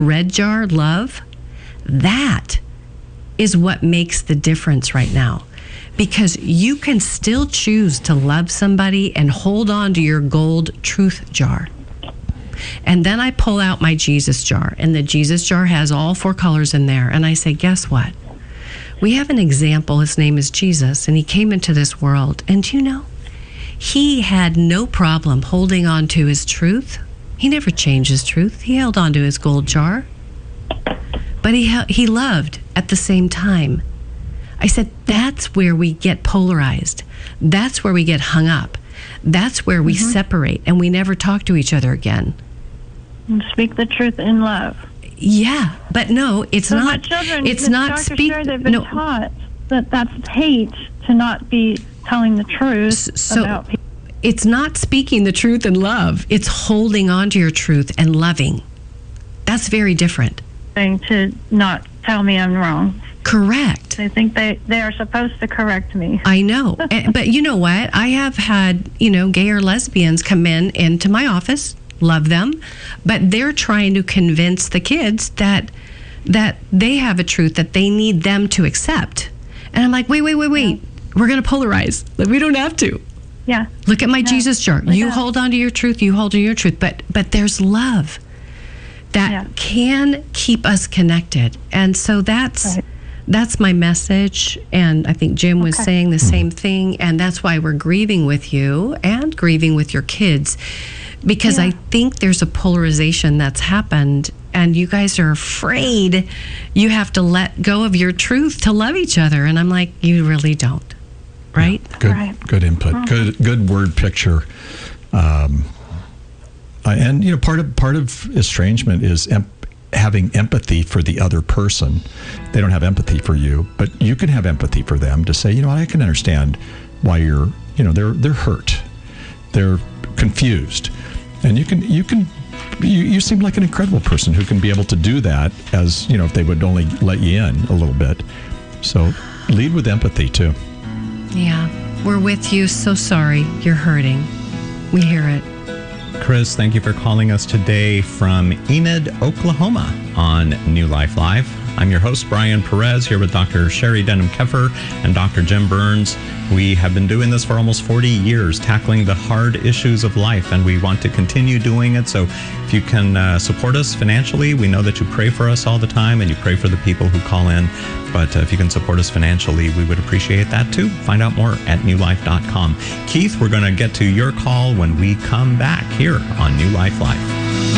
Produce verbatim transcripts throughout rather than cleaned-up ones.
red jar, love, that is what makes the difference right now. Because you can still choose to love somebody and hold on to your gold truth jar. And then I pull out my Jesus jar, and the Jesus jar has all four colors in there. And I say, guess what? We have an example. His name is Jesus, and he came into this world. And you know, he had no problem holding on to his truth. He never changed his truth. He held on to his gold jar. But he he loved at the same time. I said, that's where we get polarized. That's where we get hung up. That's where we mm-hmm. separate, and we never talk to each other again. And speak the truth in love. Yeah, but no, it's so not. My children, it's not speak. Sure, they've been no. taught that that's hate to not be telling the truth so, about people. It's not speaking the truth in love. It's holding on to your truth and loving. That's very different. To not tell me I'm wrong. Correct. They think they, they are supposed to correct me. I know. But you know what? I have had, you know, gay or lesbians come in into my office, love them, but they're trying to convince the kids that that they have a truth that they need them to accept. And I'm like, wait, wait, wait, wait. Yeah. We're going to polarize. Like, we don't have to. Yeah. Look at my no. Jesus jar. We you don't. hold on to your truth. You hold on to your truth. But but there's love that yeah. can keep us connected. And so that's right. that's my message. And I think Jim was okay. saying the same thing. And that's why we're grieving with you and grieving with your kids. Because yeah. I think there's a polarization that's happened, and you guys are afraid you have to let go of your truth to love each other. And I'm like, you really don't, right? Yeah, good, right. good input. Oh. Good, good word picture. Um, uh, and you know, part of part of estrangement is em- having empathy for the other person. They don't have empathy for you, but you can have empathy for them to say, you know, I can understand why you're, you know, they're they're hurt, they're confused. And you can, you can, you, you seem like an incredible person who can be able to do that, as, you know, if they would only let you in a little bit. So lead with empathy too. Yeah, we're with you. So sorry you're hurting. We hear it. Chris, thank you for calling us today from Enid, Oklahoma on New Life Live. I'm your host, Brian Perez, here with Doctor Sherry Denham-Keffer and Doctor Jim Burns. We have been doing this for almost forty years, tackling the hard issues of life, and we want to continue doing it. So if you can uh, support us financially, we know that you pray for us all the time and you pray for the people who call in. But uh, if you can support us financially, we would appreciate that too. Find out more at new life dot com. Keith, we're going to get to your call when we come back here on New Life Live.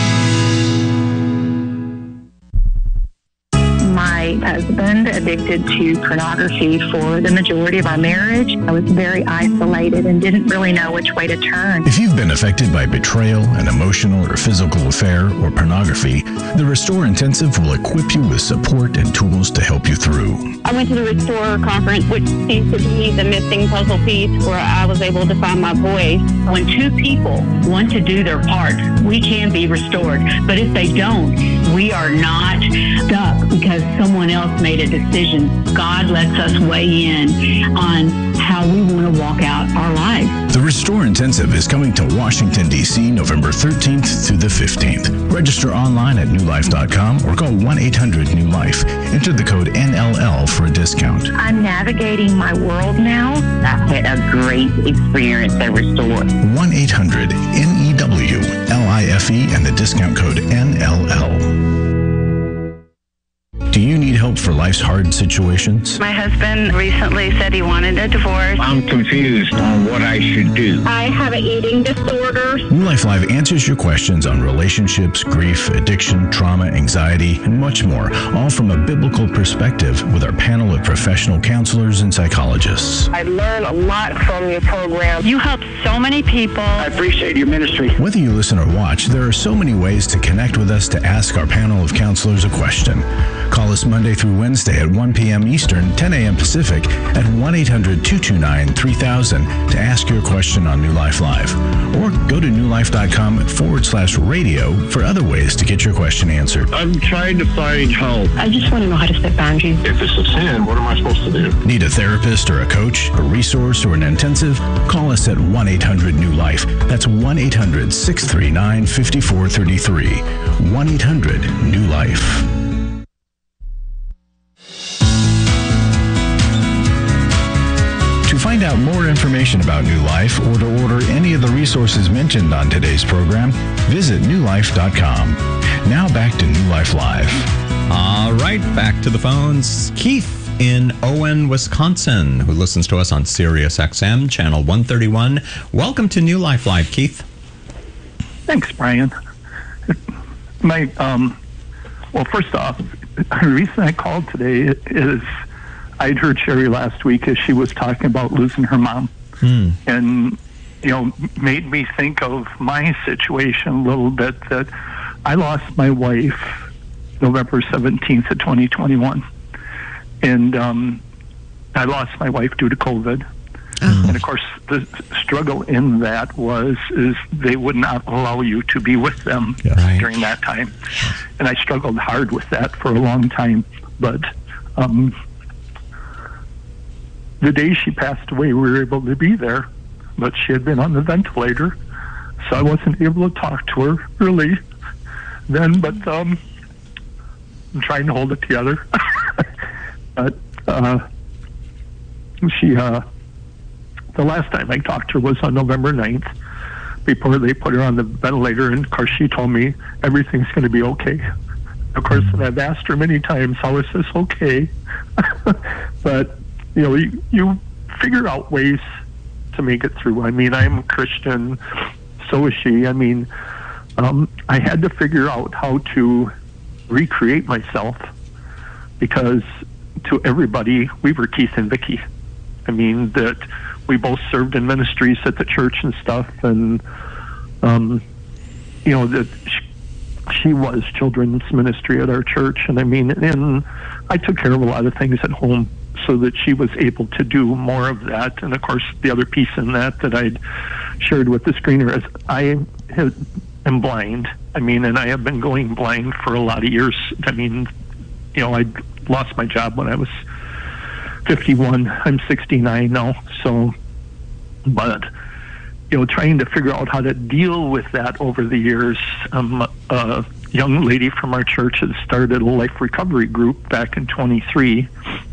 My husband addicted to pornography for the majority of our marriage. I was very isolated and didn't really know which way to turn. If you've been affected by betrayal, an emotional or physical affair, or pornography, the Restore Intensive will equip you with support and tools to help you through. I went to the Restore conference, which seems to be the missing puzzle piece where I was able to find my voice. When two people want to do their part, we can be restored. But if they don't, we are not stuck because someone else made a decision. God lets us weigh in on how we want to walk out our lives. The Restore Intensive is coming to Washington, D C November thirteenth through the fifteenth. Register online at new life dot com or call one eight hundred new life. Enter the code N L L for a discount. I'm navigating my world now. I've had a great experience at Restore. one eight hundred N E W L I F E and the discount code N L L. Do you need help for life's hard situations? My husband recently said he wanted a divorce. I'm confused on what I should do. I have an eating disorder. New Life Live answers your questions on relationships, grief, addiction, trauma, anxiety, and much more, all from a biblical perspective with our panel of professional counselors and psychologists. I learn a lot from your program. You help so many people. I appreciate your ministry. Whether you listen or watch, there are so many ways to connect with us to ask our panel of counselors a question. Call us Monday through Wednesday at one p.m. Eastern, ten a.m. Pacific at one eight hundred two two nine three thousand to ask your question on New Life Live. Or go to newlife.com forward slash radio for other ways to get your question answered. I'm trying to find help. I just want to know how to set boundaries. If it's a sin, what am I supposed to do? Need a therapist or a coach, a resource, or an intensive? Call us at one eight hundred new life. That's one eight hundred six three nine five four three three. one eight hundred new life. To find out more information about New Life or to order any of the resources mentioned on today's program, visit new life dot com. Now back to New Life Live. All right, back to the phones. Keith in Owen, Wisconsin, who listens to us on Sirius X M, channel one thirty-one. Welcome to New Life Live, Keith. Thanks, Brian. My, um, well, first off, the reason I called today is I'd heard Sherry last week as she was talking about losing her mom. Hmm. And, you know, made me think of my situation a little bit, that I lost my wife November seventeenth of twenty twenty-one. And um, I lost my wife due to COVID. Oh. And of course, the struggle in that was is they would not allow you to be with them yeah, right. during that time. And I struggled hard with that for a long time. But um, the day she passed away, we were able to be there. But she had been on the ventilator, so I wasn't able to talk to her really then. But um, I'm trying to hold it together. But uh, she... Uh, The last time I talked to her was on November ninth, before they put her on the ventilator, and of course she told me everything's going to be okay. Of course, and I've asked her many times, how is this okay? But, you know, you, you figure out ways to make it through. I mean, I'm a Christian, so is she. I mean, um, I had to figure out how to recreate myself, because to everybody, we were Keith and Vicki. I mean, that we both served in ministries at the church and stuff, and um, you know that she, she was children's ministry at our church, and I mean, and I took care of a lot of things at home so that she was able to do more of that. And of course, the other piece in that that I'd shared with the screener is I have, am blind. I mean, and I have been going blind for a lot of years. I mean, you know, I lost my job when I was fifty-one. I'm sixty-nine now. So, but, you know, trying to figure out how to deal with that over the years. Um, a young lady from our church had started a life recovery group back in twenty-three,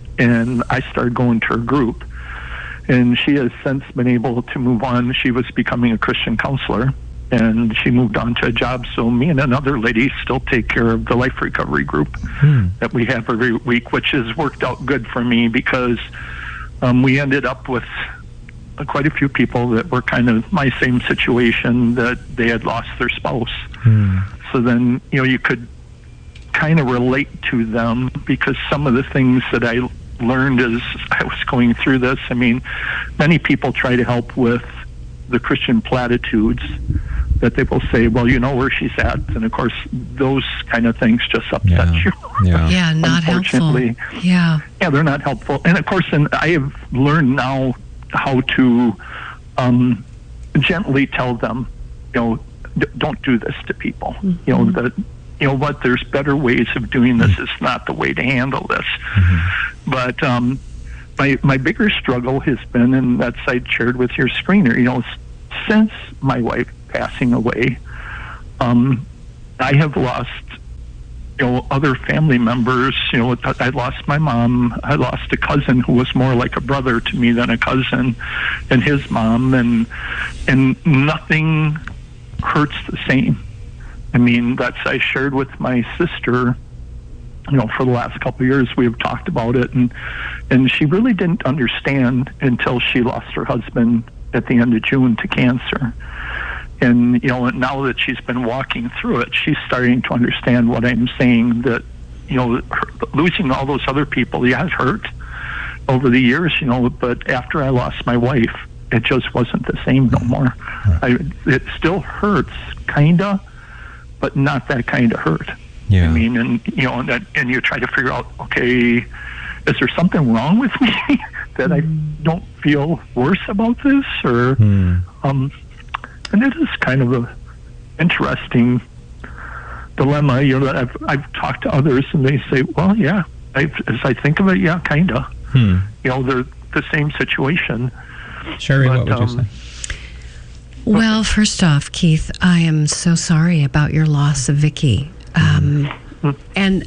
and I started going to her group. And she has since been able to move on. She was becoming a Christian counselor, and she moved on to a job. So me and another lady still take care of the life recovery group hmm. that we have every week, which has worked out good for me, because um, we ended up with uh, quite a few people that were kind of my same situation, that they had lost their spouse. Hmm. So then, you know, you could kind of relate to them, because some of the things that I learned as I was going through this, I mean, many people try to help with the Christian platitudes, that they will say, well, you know where she's at. And of course, those kind of things just upset yeah. you. Yeah, yeah not Unfortunately. helpful. Yeah. Yeah, they're not helpful. And of course, and I have learned now how to um, gently tell them, you know, d- don't do this to people. Mm-hmm. You know, that, you know what, there's better ways of doing this. Mm-hmm. It's not the way to handle this. Mm-hmm. But um, my, my bigger struggle has been, and that's I shared with your screener, you know, since my wife passing away, um, I have lost, you know, other family members. You know, I lost my mom. I lost a cousin who was more like a brother to me than a cousin, and his mom, and and nothing hurts the same. I mean, that's I shared with my sister. You know, for the last couple of years, we have talked about it, and and she really didn't understand until she lost her husband at the end of June to cancer. And, you know, now that she's been walking through it, she's starting to understand what I'm saying, that, you know, her, losing all those other people, yeah, it hurt over the years, you know, but after I lost my wife, it just wasn't the same no more. I, it still hurts, kind of, but not that kind of hurt. Yeah. I mean, and you know, and, that, and you try to figure out, okay, is there something wrong with me that I don't feel worse about this, or Hmm. um, and it is kind of a interesting dilemma. You know, that I've I've talked to others, and they say, well, yeah, I, as I think of it, yeah, kind of. Hmm. You know, they're the same situation. Sherry, But, what would you um, say? Well, first off, Keith, I am so sorry about your loss of Vicky. Um, and